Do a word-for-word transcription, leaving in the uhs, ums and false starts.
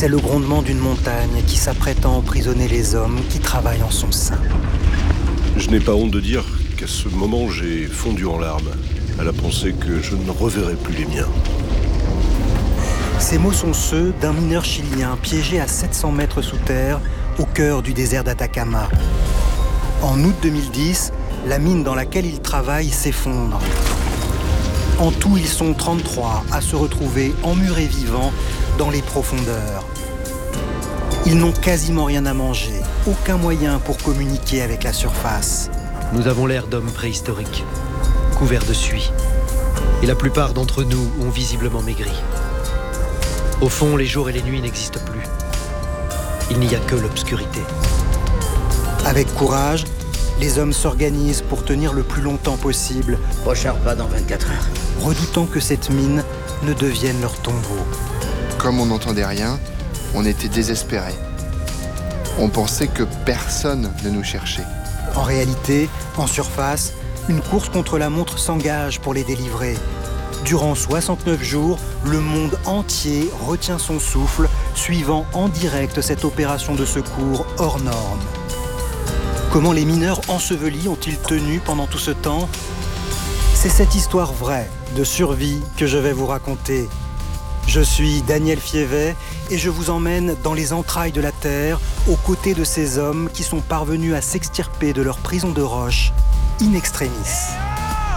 C'est le grondement d'une montagne qui s'apprête à emprisonner les hommes qui travaillent en son sein. Je n'ai pas honte de dire qu'à ce moment, j'ai fondu en larmes à la pensée que je ne reverrai plus les miens. Ces mots sont ceux d'un mineur chilien piégé à sept cents mètres sous terre au cœur du désert d'Atacama. En août deux mille dix, la mine dans laquelle il travaille s'effondre. En tout, ils sont trente-trois à se retrouver emmurés vivants dans les profondeurs. Ils n'ont quasiment rien à manger, aucun moyen pour communiquer avec la surface. Nous avons l'air d'hommes préhistoriques, couverts de suie. Et la plupart d'entre nous ont visiblement maigri. Au fond, les jours et les nuits n'existent plus. Il n'y a que l'obscurité. Avec courage, les hommes s'organisent pour tenir le plus longtemps possible. Prochain repas dans vingt-quatre heures. Redoutant que cette mine ne devienne leur tombeau. Comme on n'entendait rien, on était désespérés. On pensait que personne ne nous cherchait. En réalité, en surface, une course contre la montre s'engage pour les délivrer. Durant soixante-neuf jours, le monde entier retient son souffle, suivant en direct cette opération de secours hors norme. Comment les mineurs ensevelis ont-ils tenu pendant tout ce temps ? C'est cette histoire vraie de survie que je vais vous raconter. Je suis Daniel Fievet et je vous emmène dans les entrailles de la Terre, aux côtés de ces hommes qui sont parvenus à s'extirper de leur prison de roche, in extremis.